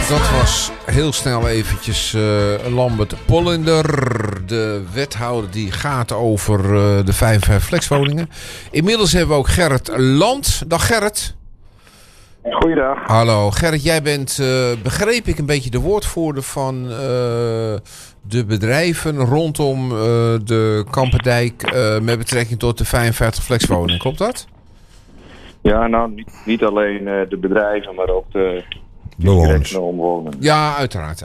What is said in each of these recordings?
Dat was heel snel eventjes Lambert Pollender, de wethouder die gaat over de 55 flexwoningen. Inmiddels hebben we ook Gerrit Land. Dag Gerrit. Goeiedag. Hallo Gerrit, jij bent, begreep ik, een beetje de woordvoerder van de bedrijven rondom de Kampendijk met betrekking tot de 55 flexwoningen. Klopt dat? Ja, nou niet alleen de bedrijven, maar ook de bewoners. Omwonenden. Ja, uiteraard.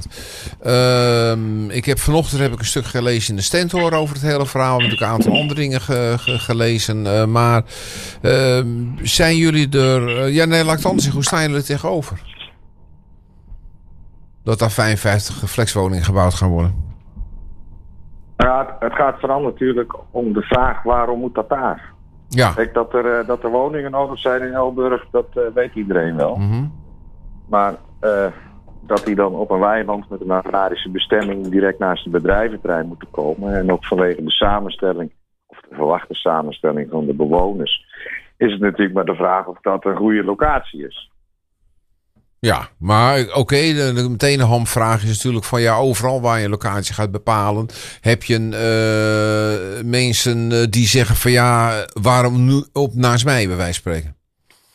Ik heb vanochtend een stuk gelezen in de Stentor over het hele verhaal. Ik heb natuurlijk een aantal andere dingen gelezen. Maar zijn jullie er... ja, nee, laat ik het anders zeggen. Hoe staan jullie er tegenover? Dat daar 55 flexwoningen gebouwd gaan worden? Ja, het gaat vooral natuurlijk om de vraag waarom moet dat daar? Ja. Kijk, dat er woningen nodig zijn in Elburg, dat weet iedereen wel. Mm-hmm. Maar dat die dan op een weiland met een agrarische bestemming direct naast het bedrijventerrein moeten komen. En ook vanwege de samenstelling, of de verwachte samenstelling van de bewoners, is het natuurlijk maar de vraag of dat een goede locatie is. Ja, maar oké, meteen de hamvraag is natuurlijk van ja, overal waar je locatie gaat bepalen, heb je mensen die zeggen van ja, waarom nu op naast mij, bij wijze van spreken.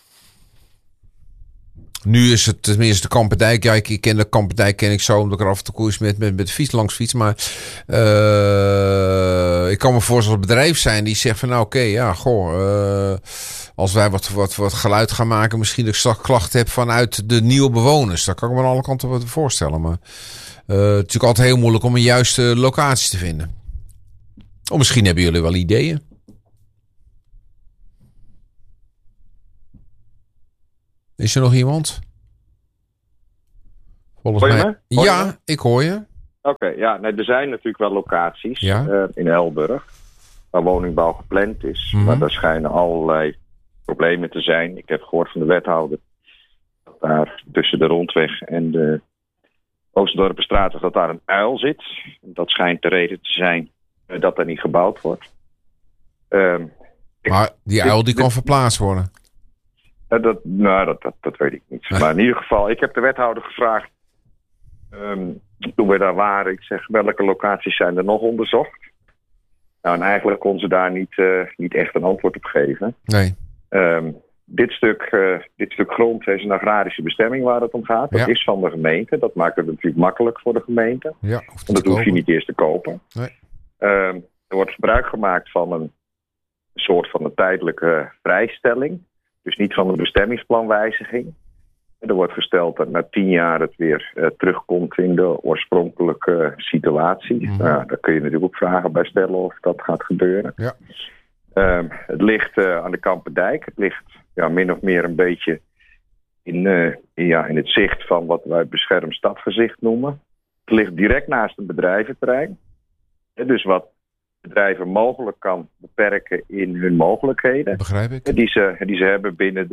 Nu is het tenminste de Kampendijk. Ja, ik ken de Kampendijk zo, omdat ik er af en toe koers met de fiets langs fiets. Maar ik kan me voorstellen dat het bedrijf zijn die zegt van nou oké, ja, goh, als wij wat geluid gaan maken, misschien dat ik straks klachten heb vanuit de nieuwe bewoners. Dat kan ik me aan alle kanten wat voorstellen. Maar het is natuurlijk altijd heel moeilijk om een juiste locatie te vinden. Of misschien hebben jullie wel ideeën. Is er nog iemand? Volgens Hoor je mij. me? Ja, ik hoor je. Oké, ja, nee, er zijn natuurlijk wel locaties Ja. In Elburg waar woningbouw gepland is. Mm-hmm. Maar daar schijnen allerlei problemen te zijn. Ik heb gehoord van de wethouder dat daar tussen de Rondweg en de Oosterdorpenstraat dat daar een uil zit. Dat schijnt de reden te zijn dat er niet gebouwd wordt. Maar die uil die kan verplaatst worden. Dat weet ik niet. Maar in ieder geval, ik heb de wethouder gevraagd toen we daar waren. Ik zeg, welke locaties zijn er nog onderzocht? Nou, en eigenlijk kon ze daar niet echt een antwoord op geven. Nee. Dit stuk grond is een agrarische bestemming waar het om gaat. Dat is van de gemeente. Dat maakt het natuurlijk makkelijk voor de gemeente. Ja, want dat hoef je niet eerst te kopen. Nee. Er wordt gebruik gemaakt van een soort van een tijdelijke vrijstelling. Dus niet van een bestemmingsplanwijziging. Er wordt gesteld dat na 10 jaar het weer terugkomt in de oorspronkelijke situatie. Mm-hmm. Nou, daar kun je natuurlijk ook vragen bij stellen of dat gaat gebeuren. Ja. Het ligt aan de Kampendijk. Het ligt min of meer een beetje in het zicht van wat wij beschermd stadgezicht noemen. Het ligt direct naast een bedrijventerrein. Dus wat bedrijven mogelijk kan beperken in hun mogelijkheden. Begrijp ik. Die ze hebben binnen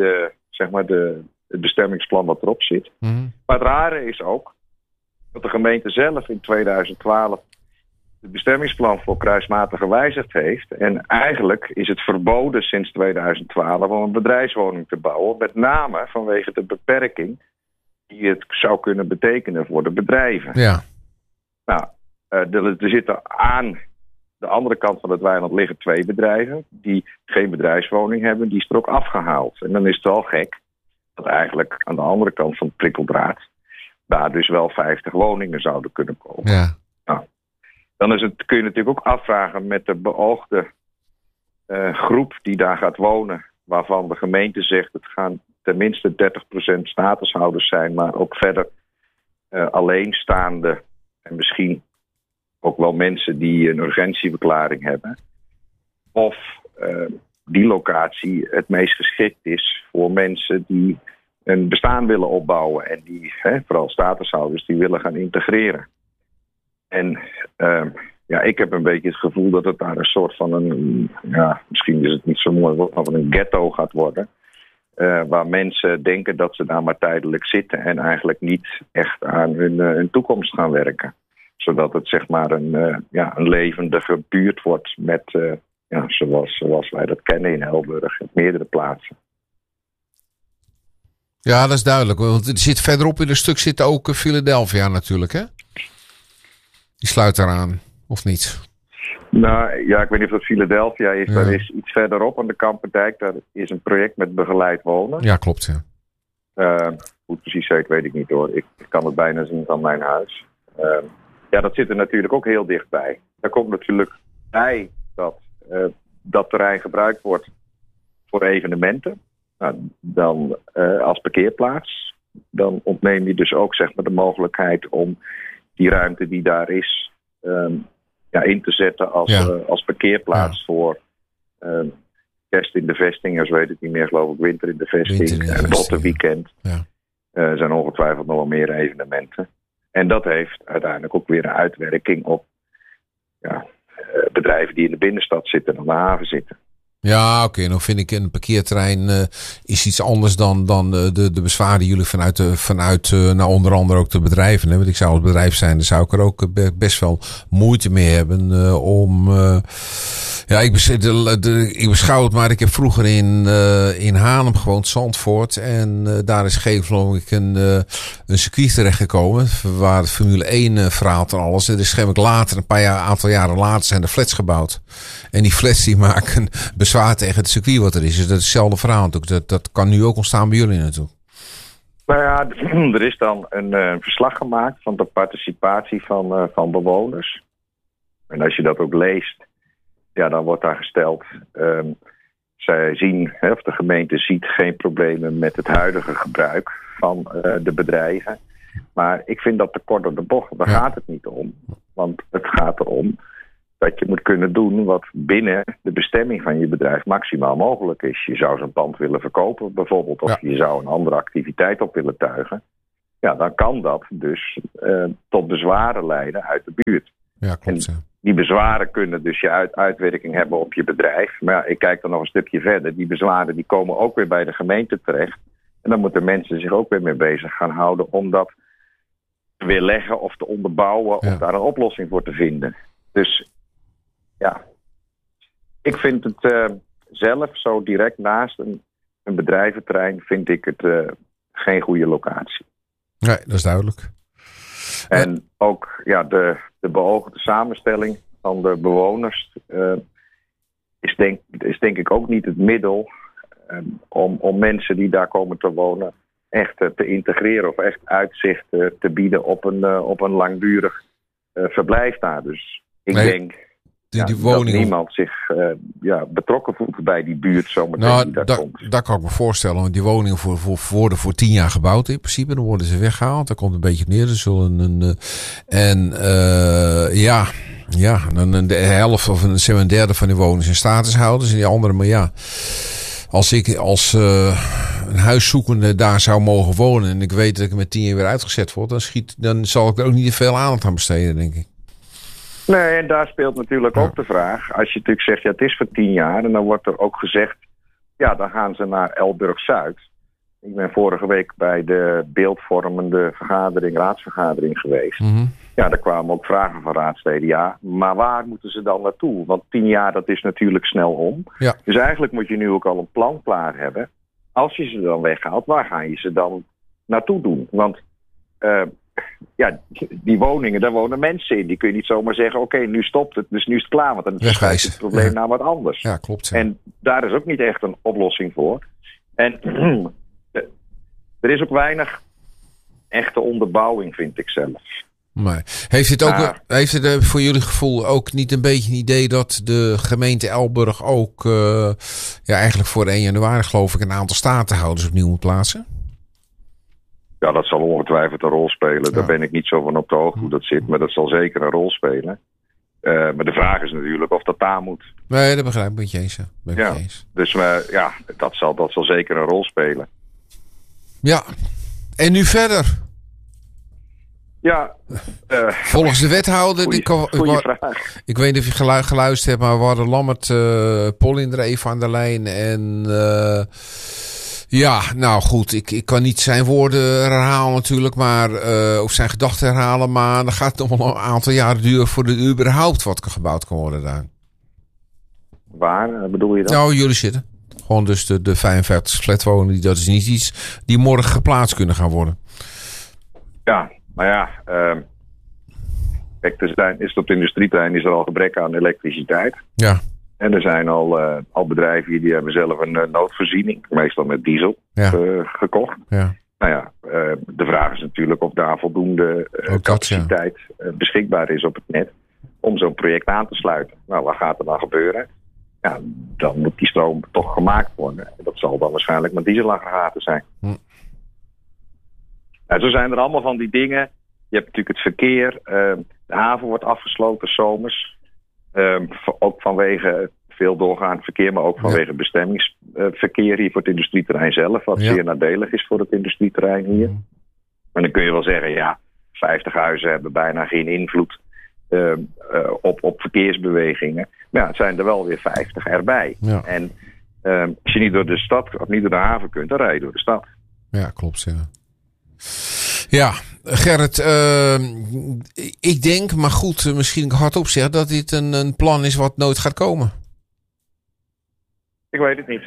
het bestemmingsplan wat erop zit. Mm-hmm. Maar het rare is ook dat de gemeente zelf in 2012 het bestemmingsplan voor Kruismaten gewijzigd heeft. En eigenlijk is het verboden sinds 2012 om een bedrijfswoning te bouwen. Met name vanwege de beperking die het zou kunnen betekenen voor de bedrijven. Ja. Nou, er zitten aan de andere kant van het weiland liggen 2 bedrijven die geen bedrijfswoning hebben. Die is er ook afgehaald. En dan is het wel gek dat eigenlijk aan de andere kant van het prikkeldraad daar dus wel 50 woningen zouden kunnen komen. Ja. Nou, dan kun je natuurlijk ook afvragen met de beoogde groep die daar gaat wonen, waarvan de gemeente zegt het gaan tenminste 30% statushouders zijn, maar ook verder alleenstaande en misschien ook wel mensen die een urgentieverklaring hebben. Of die locatie het meest geschikt is voor mensen die een bestaan willen opbouwen. En die, vooral statushouders, die willen gaan integreren. En ik heb een beetje het gevoel dat het daar een soort van misschien is het niet zo mooi woord, maar van een ghetto gaat worden. Waar mensen denken dat ze daar maar tijdelijk zitten en eigenlijk niet echt aan hun toekomst gaan werken. Zodat het zeg maar een levendige buurt wordt met, zoals wij dat kennen in Elburg, op meerdere plaatsen. Ja, dat is duidelijk. Want er zit verderop in een stuk zit ook Philadelphia natuurlijk, hè? Die sluit eraan, of niet? Nou ja, ik weet niet of dat Philadelphia is. Ja. Daar is iets verderop aan de Kampendijk. Daar is een project met begeleid wonen. Ja, klopt, ja. Hoe precies zeker weet ik niet hoor. Ik kan het bijna zien van mijn huis. Ja, dat zit er natuurlijk ook heel dichtbij. Daar komt natuurlijk bij dat dat terrein gebruikt wordt voor evenementen. Nou, dan als parkeerplaats. Dan ontneem je dus ook zeg maar de mogelijkheid om die ruimte die daar is in te zetten als parkeerplaats voor kerst in de vesting. Zo weet ik niet meer, geloof ik, winter in de vesting. En tot een weekend. Ja. Er zijn ongetwijfeld nog wel meer evenementen. En dat heeft uiteindelijk ook weer een uitwerking op bedrijven die in de binnenstad zitten en aan de haven zitten. Ja, oké. Nou vind ik een parkeerterrein is iets anders dan de bezwaren die jullie vanuit nou onder andere ook de bedrijven hebben. Want ik zou als bedrijf zijn, dan zou ik er ook best wel moeite mee hebben om... ik beschouw het, maar ik heb vroeger in Haarlem gewoond, Zandvoort. En daar is geloof ik een circuit terechtgekomen waar de Formule 1 verhaalt en alles. En dus later, aantal jaren later, zijn de flats gebouwd. En die flats die maken bezwaar tegen het circuit wat er is. Dus dat is hetzelfde verhaal natuurlijk. Dat kan nu ook ontstaan bij jullie natuurlijk. Nou ja, er is dan een verslag gemaakt van de participatie van bewoners. En als je dat ook leest, ja, dan wordt daar gesteld... zij zien, of de gemeente ziet geen problemen met het huidige gebruik van de bedrijven. Maar ik vind dat te kort door de bocht. Daar gaat het niet om. Want het gaat erom dat je moet kunnen doen wat binnen de bestemming van je bedrijf maximaal mogelijk is. Je zou zo'n pand willen verkopen bijvoorbeeld, of je zou een andere activiteit op willen tuigen. Ja, dan kan dat dus tot bezwaren leiden uit de buurt. Ja, klopt. En die bezwaren kunnen dus je uitwerking hebben op je bedrijf. Maar ja, ik kijk dan nog een stukje verder. Die bezwaren die komen ook weer bij de gemeente terecht. En dan moeten mensen zich ook weer mee bezig gaan houden om dat te weerleggen of te onderbouwen of daar een oplossing voor te vinden. Dus ja, ik vind het zelf zo direct naast een bedrijventerrein vind ik het geen goede locatie. Nee, dat is duidelijk. En ook de beoogde samenstelling van de bewoners is denk ik ook niet het middel om mensen die daar komen te wonen echt te integreren of echt uitzicht te bieden op een langdurig verblijf daar. Dus ik denk die woning... dat niemand zich betrokken voelt bij die buurt zometeen die daar komt. Dat kan ik me voorstellen, want die woningen worden voor 10 jaar gebouwd in principe. Dan worden ze weggehaald. Daar komt een beetje op neer. Dus zullen dan de helft of een derde van die woners in statushouders en die andere, maar ja. Als ik als een huiszoekende daar zou mogen wonen en ik weet dat ik met 10 jaar weer uitgezet word, dan zal ik er ook niet te veel aandacht aan besteden, denk ik. Nee, en daar speelt natuurlijk ook de vraag. Als je natuurlijk zegt, het is voor 10 jaar. En dan wordt er ook gezegd, dan gaan ze naar Elburg-Zuid. Ik ben vorige week bij de beeldvormende raadsvergadering geweest. Mm-hmm. Ja, daar kwamen ook vragen van raadsleden. Ja, maar waar moeten ze dan naartoe? Want 10 jaar, dat is natuurlijk snel om. Ja. Dus eigenlijk moet je nu ook al een plan klaar hebben. Als je ze dan weghaalt, waar ga je ze dan naartoe doen? Want... die woningen, daar wonen mensen in. Die kun je niet zomaar zeggen, oké, nu stopt het, dus nu is het klaar. Want dan verschuift het probleem naar wat anders. Ja, klopt. Ja. En daar is ook niet echt een oplossing voor. En er is ook weinig echte onderbouwing, vind ik zelf. Maar heeft het voor jullie gevoel ook niet een beetje een idee dat de gemeente Elburg ook eigenlijk voor 1 januari geloof ik een aantal statenhouders opnieuw moet plaatsen? Ja, dat zal ongetwijfeld een rol spelen. Daar ben ik niet zo van op de hoogte hoe dat zit. Maar dat zal zeker een rol spelen. Maar de vraag is natuurlijk of dat daar moet. Nee, dat begrijp ik met je eens. Dus dat zal zeker een rol spelen. Ja. En nu verder? Ja. Volgens de wethouder... Goeie vraag. Ik weet niet of je geluisterd hebt, maar we hadden Lammert Pollin er even aan de lijn. En... ja, nou goed, ik kan niet zijn woorden herhalen natuurlijk, maar of zijn gedachten herhalen, maar dan gaat het nog wel een aantal jaren duren voordat er überhaupt wat gebouwd kan worden daar. Waar bedoel je dat? Nou, jullie zitten. Gewoon dus de 55 flatwoningen, dat is niet iets die morgen geplaatst kunnen gaan worden. Ja, maar ja, kijk, op de industrieterrein is er al gebrek aan elektriciteit. Ja. En er zijn al bedrijven hier die hebben zelf een noodvoorziening, meestal met diesel, gekocht. Ja. Nou ja, de vraag is natuurlijk of daar voldoende capaciteit beschikbaar is op het net om zo'n project aan te sluiten. Nou, wat gaat er dan gebeuren? Ja, dan moet die stroom toch gemaakt worden. En dat zal dan waarschijnlijk met dieselaggregaten zijn. Nou, zo zijn er allemaal van die dingen. Je hebt natuurlijk het verkeer. De haven wordt afgesloten 's zomers. Ook vanwege veel doorgaand verkeer, maar ook vanwege bestemmingsverkeer hier voor het industrieterrein zelf. Wat zeer nadelig is voor het industrieterrein hier. En dan kun je wel zeggen, ja, 50 huizen hebben bijna geen invloed op verkeersbewegingen. Maar ja, het zijn er wel weer 50 erbij. Ja. En als je niet door de stad of niet door de haven kunt, dan rij je door de stad. Ja, klopt. Ja. Ja, Gerrit, ik denk, maar goed, misschien hardop zeg, dat dit een plan is wat nooit gaat komen. Ik weet het niet.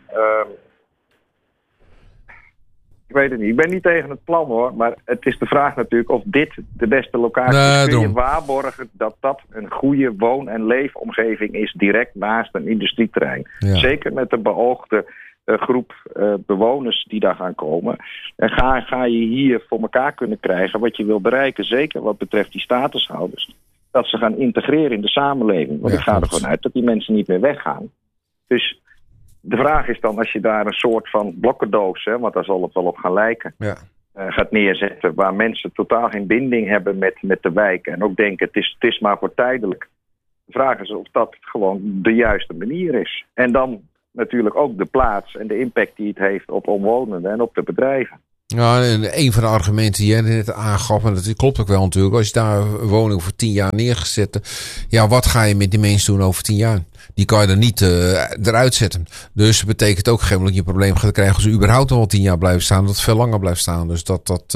Ik ben niet tegen het plan hoor, maar het is de vraag natuurlijk of dit de beste locatie is. Kun je waarborgen dat dat een goede woon- en leefomgeving is direct naast een industrieterrein. Ja. Zeker met de beoogde groep bewoners die daar gaan komen. En ga je hier voor elkaar kunnen krijgen wat je wil bereiken, zeker wat betreft die statushouders, dat ze gaan integreren in de samenleving. Want ik ga er gewoon uit dat die mensen niet meer weggaan. Dus de vraag is dan, als je daar een soort van blokkendoos, want daar zal het wel op gaan lijken, gaat neerzetten, waar mensen totaal geen binding hebben met de wijk en ook denken het is maar voor tijdelijk. De vraag is of dat gewoon de juiste manier is. En dan natuurlijk ook de plaats en de impact die het heeft op omwonenden en op de bedrijven. Ja, een van de argumenten die jij net aangaf, en dat klopt ook wel natuurlijk. Als je daar een woning voor 10 jaar neergezet, ja, wat ga je met die mensen doen over 10 jaar? Die kan je er niet eruit zetten. Dus dat betekent ook geen dat je een probleem gaat krijgen als ze überhaupt al 10 jaar blijven staan, dat het veel langer blijft staan. Dus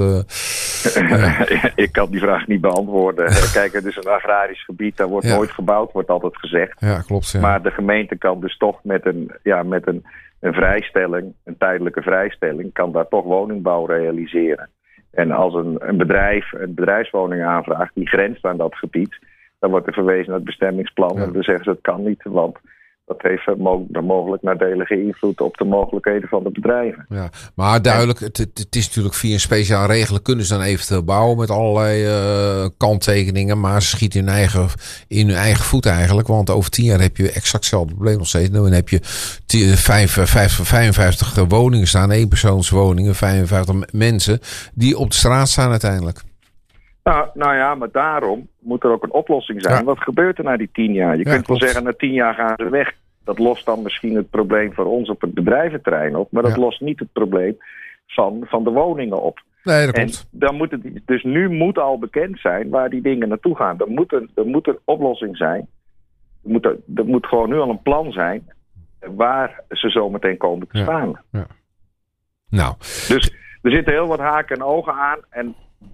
Ik kan die vraag niet beantwoorden. Kijk, het is een agrarisch gebied, daar wordt nooit gebouwd, wordt altijd gezegd. Ja, klopt. Ja. Maar de gemeente kan dus toch met een vrijstelling, een tijdelijke vrijstelling, kan daar toch woningbouw realiseren. En als een bedrijf een bedrijfswoning aanvraagt die grenst aan dat gebied, dan wordt er verwezen naar het bestemmingsplan. En dan zeggen ze het kan niet, want dat heeft mogelijk nadelige invloed op de mogelijkheden van de bedrijven. Ja, maar duidelijk, het is natuurlijk via een speciale regeling kunnen ze dan eventueel bouwen met allerlei kanttekeningen. Maar ze schieten in hun eigen voet eigenlijk. Want over 10 jaar heb je exact hetzelfde probleem nog steeds. Dan heb je 55 woningen staan, eenpersoonswoningen, 55 mensen die op de straat staan uiteindelijk. Nou ja, maar daarom moet er ook een oplossing zijn. Ja. Wat gebeurt er na die 10 jaar? Je kunt wel zeggen, na 10 jaar gaan ze weg. Dat lost dan misschien het probleem voor ons op het bedrijventerrein op. Maar dat lost niet het probleem van de woningen op. Nee, dat klopt. En dan moet dus nu moet al bekend zijn waar die dingen naartoe gaan. Er moet een oplossing zijn. Er moet gewoon nu al een plan zijn waar ze zo meteen komen te staan. Ja. Nou. Dus er zitten heel wat haken en ogen aan. En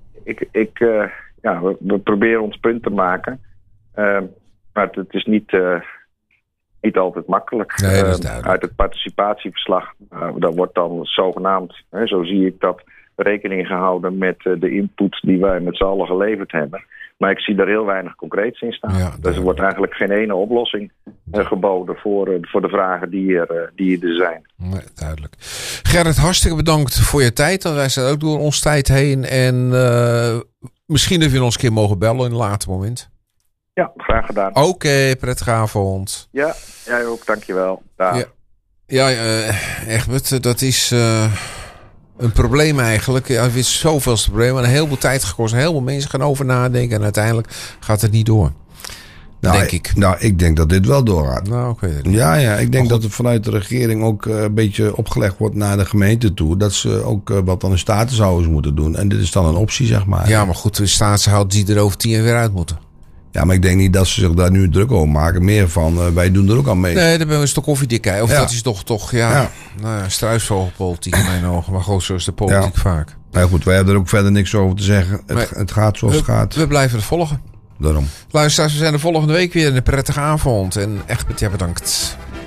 we proberen ons punt te maken. Maar het is niet altijd makkelijk. Nee, dat is duidelijk. Uit het participatieverslag, daar wordt dan zogenaamd, zo zie ik dat, rekening gehouden met de input die wij met z'n allen geleverd hebben. Maar ik zie daar heel weinig concreets in staan. Ja, dus er wordt eigenlijk geen ene oplossing geboden voor de vragen die er zijn. Nee, duidelijk. Gerrit, hartstikke bedankt voor je tijd. Wij zijn ook door ons tijd heen. En misschien dat we ons een keer mogen bellen in een later moment. Ja, graag gedaan. Oké, prettige avond. Ja, jij ook, dankjewel. Dag. Ja, Egbert, dat is een probleem eigenlijk. Ja, het is zoveel probleem. Een heleboel tijd gekost. Heel veel mensen gaan over nadenken. En uiteindelijk gaat het niet door. Denk ik. Nou, ik denk dat dit wel doorgaat. Nou, oké. Ja, ik denk dat het vanuit de regering ook een beetje opgelegd wordt naar de gemeente toe. Dat ze ook wat aan de statushouders moeten doen. En dit is dan een optie, zeg maar. Ja, maar goed, de statushouders die er over 10 jaar weer uit moeten. Ja, maar ik denk niet dat ze zich daar nu druk over maken. Meer van, wij doen er ook aan mee. Nee, dan ben we een stok koffiedik. Of dat is toch struisvogelpolitiek in mijn ogen. Maar goed, zo is de politiek vaak. Nou goed, wij hebben er ook verder niks over te zeggen. Het gaat zoals het gaat. We blijven het volgen. Daarom. Luisteraars, we zijn de volgende week weer. Een prettige avond. En echt, bedankt.